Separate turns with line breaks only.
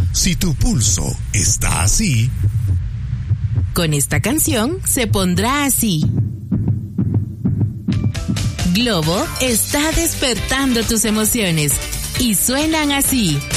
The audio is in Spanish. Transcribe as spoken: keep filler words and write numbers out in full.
Si tu pulso está así,
con esta canción se pondrá así. Globo está despertando tus emociones y suenan así.